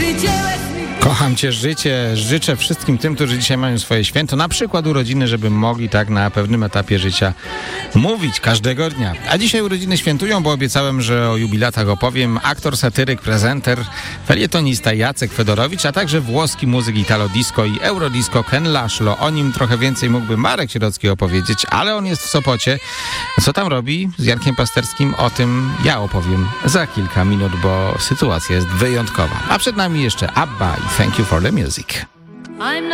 Kocham Cię, życie. Życzę wszystkim tym, którzy dzisiaj mają swoje święto, na przykład urodziny, żeby mogli tak na pewnym etapie życia mówić każdego dnia. A dzisiaj urodziny świętują, bo obiecałem, że o jubilatach opowiem aktor, satyryk, prezenter, felietonista Jacek Fedorowicz, a także włoski muzyk italo-disco i eurodisco Ken Laszlo. O nim trochę więcej mógłby Marek Sierocki opowiedzieć, ale on jest w Sopocie. Co tam robi z Jankiem Pasterskim? O tym ja opowiem za kilka minut, bo sytuacja jest wyjątkowa. A przed nami jeszcze ABBA i Thank You for the Music.